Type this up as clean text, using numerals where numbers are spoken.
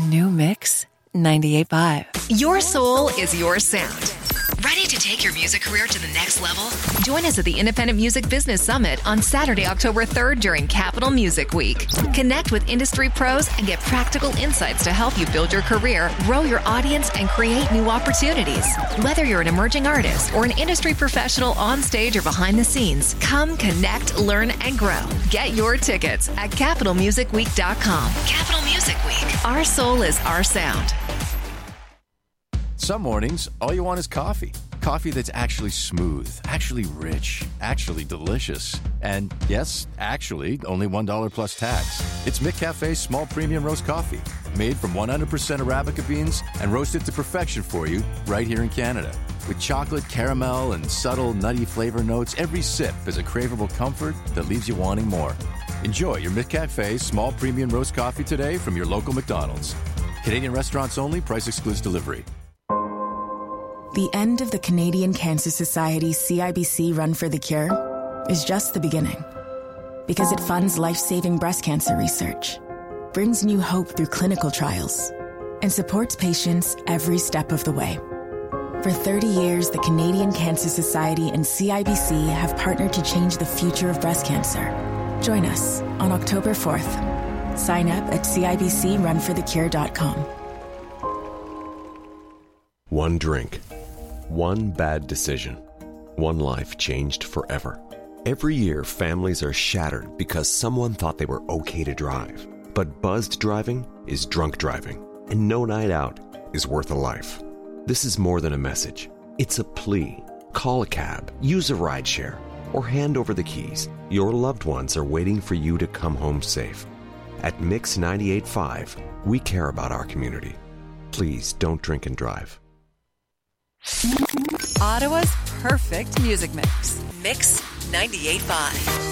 New Mix 98.5. Your soul is your sound. Ready to take your music career to the next level? Join us at the Independent Music Business Summit on Saturday, October 3rd during Capital Music Week. Connect with industry pros and get practical insights to help you build your career, grow your audience, and create new opportunities. Whether you're an emerging artist or an industry professional on stage or behind the scenes, come connect, learn, and grow. Get your tickets at capitalmusicweek.com. Capital Music Week. Our soul is our sound. Some mornings, all you want is coffee. Coffee that's actually smooth, actually rich, actually delicious. And yes, actually, only $1 plus tax. It's McCafe's small premium roast coffee, made from 100% Arabica beans and roasted to perfection for you right here in Canada. With chocolate, caramel, and subtle nutty flavor notes, every sip is a craveable comfort that leaves you wanting more. Enjoy your McCafe small premium roast coffee today from your local McDonald's. Canadian restaurants only, price excludes delivery. The end of the Canadian Cancer Society CIBC Run for the Cure is just the beginning. Because it funds life-saving breast cancer research, brings new hope through clinical trials, and supports patients every step of the way. For 30 years, the Canadian Cancer Society and CIBC have partnered to change the future of breast cancer. Join us on October 4th. Sign up at cibcrunforthecure.com. One drink. One bad decision. One life changed forever. Every year, families are shattered because someone thought they were okay to drive. But buzzed driving is drunk driving, and no night out is worth a life. This is more than a message. It's a plea. Call a cab, use a rideshare, or hand over the keys. Your loved ones are waiting for you to come home safe. At Mix 98.5, we care about our community. Please don't drink and drive. Ottawa's perfect music mix. Mix 98.5.